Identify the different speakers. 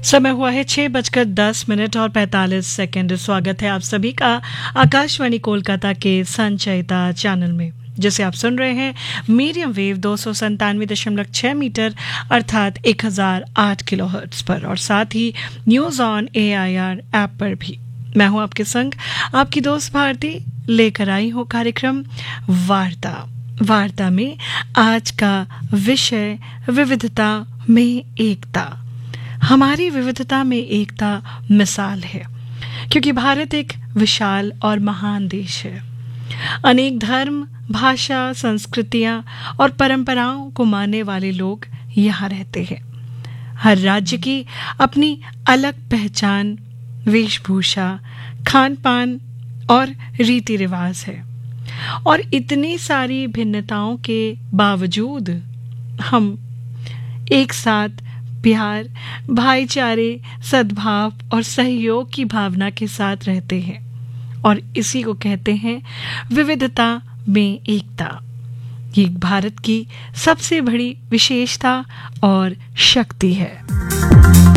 Speaker 1: समय हुआ है 6:10 और 45 सेकंड। स्वागत है आप सभी का आकाशवाणी कोलकाता के संचयिता चैनल में, जिसे आप सुन रहे हैं मीडियम वेव 297.6 मीटर अर्थात 1008 किलोहर्ट्ज पर, और साथ ही न्यूज ऑन AIR ऐप पर भी। मैं हूं आपके संग आपकी दोस्त भारती, लेकर आई हूं कार्यक्रम वार्ता में आज का विषय विविधता में एकता। हमारी विविधता में एकता मिसाल है, क्योंकि भारत एक विशाल और महान देश है। अनेक धर्म, भाषा, संस्कृतियां और परंपराओं को मानने वाले लोग यहाँ रहते हैं। हर राज्य की अपनी अलग पहचान, वेशभूषा, खान पान और रीति रिवाज है, और इतनी सारी भिन्नताओं के बावजूद हम एक साथ प्यार, भाईचारे, सद्भाव और सहयोग की भावना के साथ रहते हैं, और इसी को कहते हैं विविधता में एकता। ये भारत की सबसे बड़ी विशेषता और शक्ति है।